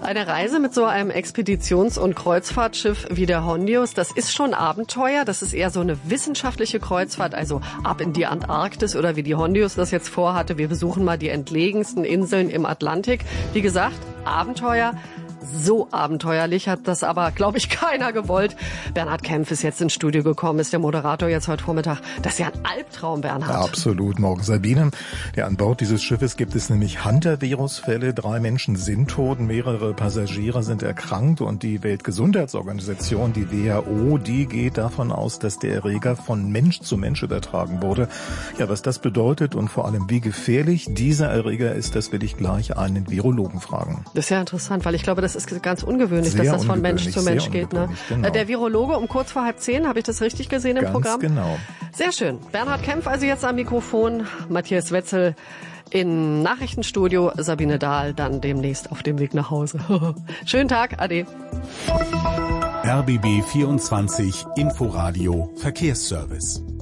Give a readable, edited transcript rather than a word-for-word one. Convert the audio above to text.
Eine Reise mit so einem Expeditions- und Kreuzfahrtschiff wie der Hondius, das ist schon Abenteuer. Das ist eher so eine wissenschaftliche Kreuzfahrt, also ab in die Antarktis oder wie die Hondius das jetzt vorhatte. Wir besuchen mal die entlegensten Inseln im Atlantik. Wie gesagt, Abenteuer. So abenteuerlich hat das aber, glaube ich, keiner gewollt. Bernhard Kempf ist jetzt ins Studio gekommen, ist der Moderator jetzt heute Vormittag. Das ist ja ein Albtraum, Bernhard. Ja, absolut, morgen Sabine. Ja, an Bord dieses Schiffes gibt es nämlich Hunter-Virus-Fälle. 3 Menschen sind tot, mehrere Passagiere sind erkrankt und die Weltgesundheitsorganisation, die WHO, die geht davon aus, dass der Erreger von Mensch zu Mensch übertragen wurde. Ja, was das bedeutet und vor allem wie gefährlich dieser Erreger ist, das will ich gleich einen Virologen fragen. Das ist ja interessant, weil ich glaube, das ist ganz ungewöhnlich, dass das von Mensch zu Mensch geht. Ne? Genau. Der Virologe um kurz vor 9:30, habe ich das richtig gesehen im Programm? Ganz genau. Sehr schön. Bernhard Kempf also jetzt am Mikrofon, Matthias Wetzel im Nachrichtenstudio, Sabine Dahl dann demnächst auf dem Weg nach Hause. Schönen Tag, ade. RBB 24 Inforadio Verkehrsservice.